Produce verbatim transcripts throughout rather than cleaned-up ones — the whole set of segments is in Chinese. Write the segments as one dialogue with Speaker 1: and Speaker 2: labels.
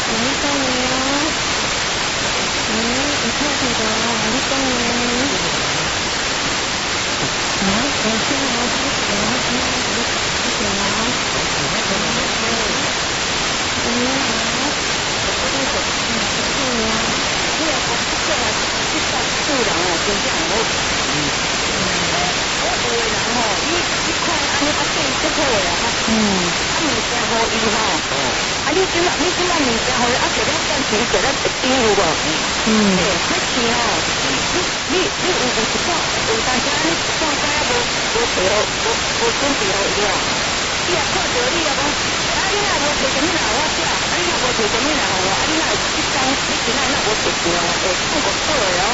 Speaker 1: 你讲你啊，嗯，我看看的，你讲你。啊，我听我听我听我听我。嗯，好，我这个嗯，不错呀。你也不这个这个素人哦，真正我。我有的人吼，你你看安尼啊，变足好呀哈。嗯。啊，物件好伊吼。啊，你即马你即马物件好伊，啊，做了赚钱，做了一丁有无？嗯。对，迄钱哦，你你你有有一寡，有当时啊，你一寡仔无无找好，无无准备好伊哦。你也看到你也讲，啊，你若无找什么人我写，啊，你若无找什么人我，啊，你若一张你今仔若无找钱哦，会错过好的哦。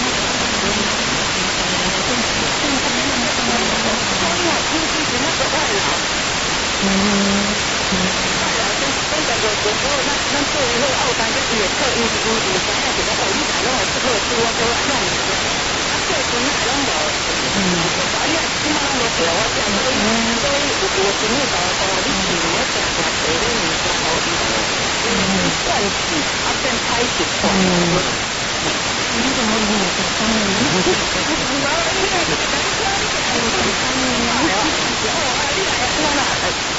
Speaker 1: 嗯，外劳跟跟个有有时候咱咱做以后澳单就是也特因因因知影一个哦，你来拢会出好处，我都弄物件，啊做钱哪拢无，嗯，啊你啊即马拢无着我讲，所以所以有有钱你搞搞，你钱我常常找你物件好伊个，嗯，惯势啊变歹习惯，你怎么没有这方面？没有，因为咱家里还有这方面呢。哦，啊，你来啊，我啦。